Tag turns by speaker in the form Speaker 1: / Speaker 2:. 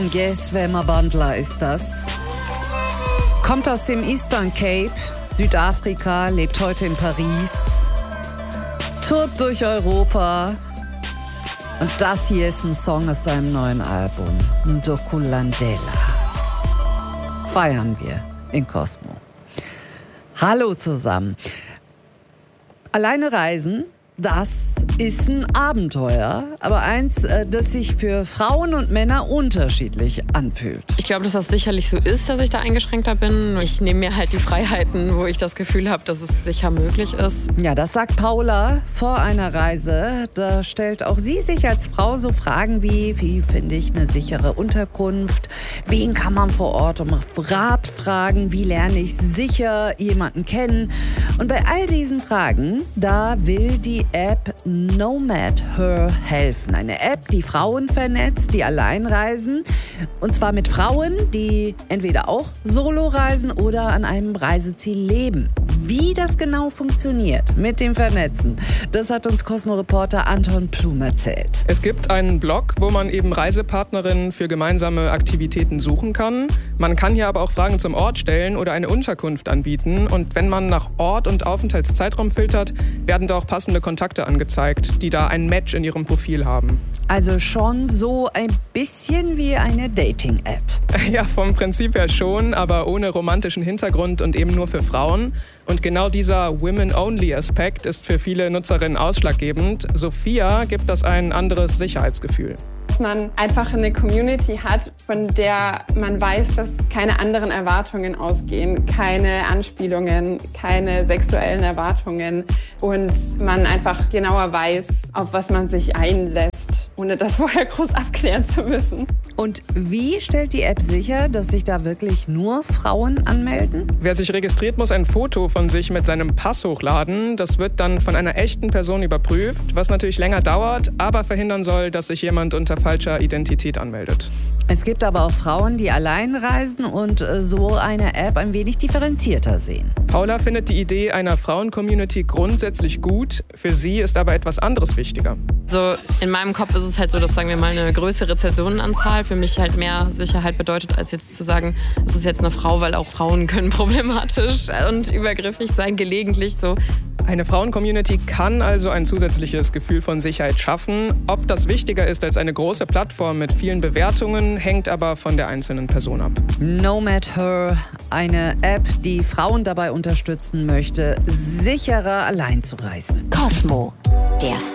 Speaker 1: Geswema Bandler ist das. Kommt aus dem Eastern Cape, Südafrika, lebt heute in Paris, tourt durch Europa. Und das hier ist ein Song aus seinem neuen Album, Ndokulandela. Feiern wir in Cosmo. Hallo zusammen. Alleine reisen, das ist ein Abenteuer, aber eins, das sich für Frauen und Männer unterschiedlich anfühlt.
Speaker 2: Ich glaube, dass das sicherlich so ist, dass ich da eingeschränkter bin. Ich nehme mir halt die Freiheiten, wo ich das Gefühl habe, dass es sicher möglich ist.
Speaker 1: Ja, das sagt Paula vor einer Reise. Da stellt auch sie sich als Frau so Fragen wie finde ich eine sichere Unterkunft? Wen kann man vor Ort um Rat fragen? Wie lerne ich sicher jemanden kennen? Und bei all diesen Fragen, da will die App Nomad Her helfen. Eine App, die Frauen vernetzt, die allein reisen. Und zwar mit Frauen, die entweder auch solo reisen oder an einem Reiseziel leben. Wie das genau funktioniert mit dem Vernetzen, das hat uns Cosmo-Reporter Anton Plum erzählt.
Speaker 3: Es gibt einen Blog, wo man eben Reisepartnerinnen für gemeinsame Aktivitäten suchen kann. Man kann hier aber auch Fragen zum Ort stellen oder eine Unterkunft anbieten. Und wenn man nach Ort und Aufenthaltszeitraum filtert, werden da auch passende Kontakte angezeigt, die da ein Match in ihrem Profil haben.
Speaker 1: Also schon so ein bisschen wie eine Dating-App.
Speaker 3: Ja, vom Prinzip her schon, aber ohne romantischen Hintergrund und eben nur für Frauen. Und genau dieser Women-Only-Aspekt ist für viele Nutzerinnen ausschlaggebend. Sophia gibt das ein anderes Sicherheitsgefühl.
Speaker 4: Dass man einfach eine Community hat, von der man weiß, dass keine anderen Erwartungen ausgehen, keine Anspielungen, keine sexuellen Erwartungen und man einfach genauer weiß, auf was man sich einlässt, ohne das vorher groß abklären zu müssen.
Speaker 1: Und wie stellt die App sicher, dass sich da wirklich nur Frauen anmelden?
Speaker 3: Wer sich registriert, muss ein Foto von sich mit seinem Pass hochladen. Das wird dann von einer echten Person überprüft, was natürlich länger dauert, aber verhindern soll, dass sich jemand unter falscher Identität anmeldet.
Speaker 1: Es gibt aber auch Frauen, die allein reisen und so eine App ein wenig differenzierter sehen.
Speaker 3: Paula findet die Idee einer Frauen-Community grundsätzlich gut. Für sie ist aber etwas anderes wichtiger.
Speaker 2: So in meinem Kopf ist es halt so, dass, sagen wir mal, eine größere Personenanzahl für mich halt mehr Sicherheit bedeutet, als jetzt zu sagen, es ist jetzt eine Frau, weil auch Frauen können problematisch und übergriffig sein, gelegentlich so.
Speaker 3: Eine Frauen-Community kann also ein zusätzliches Gefühl von Sicherheit schaffen. Ob das wichtiger ist als eine große Plattform mit vielen Bewertungen, hängt aber von der einzelnen Person ab.
Speaker 1: Nomad Her, eine App, die Frauen dabei unterstützen möchte, sicherer allein zu reisen.
Speaker 5: Cosmo, der